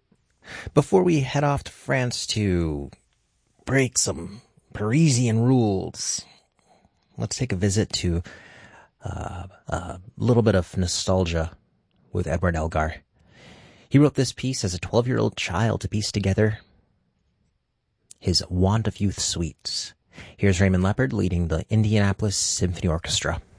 Before we head off to France to break some Parisian rules, let's take a visit to a little bit of nostalgia with Edward Elgar. He wrote this piece as a 12-year-old child to piece together his Want of Youth suites. Here's Raymond Leopard leading the Indianapolis Symphony Orchestra.